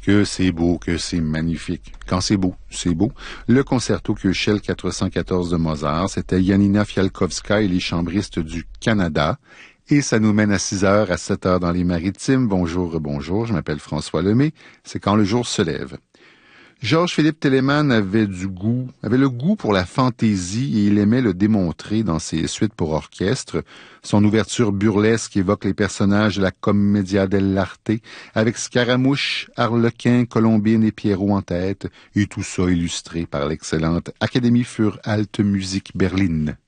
Que c'est beau, que c'est magnifique. Quand c'est beau, c'est beau. Le concerto Köchel 414 de Mozart, c'était Janina Fialkowska et les chambristes du Canada. Et ça nous mène à 6h, à 7h dans les Maritimes. Bonjour, bonjour, je m'appelle François Lemay. C'est quand le jour se lève. Georges-Philippe Telemann avait le goût pour la fantaisie et il aimait le démontrer dans ses suites pour orchestre. Son ouverture burlesque évoque les personnages de la Commedia dell'arte, avec Scaramouche, Harlequin, Colombine et Pierrot en tête, et tout ça illustré par l'excellente Académie für Alte Musik Berlin.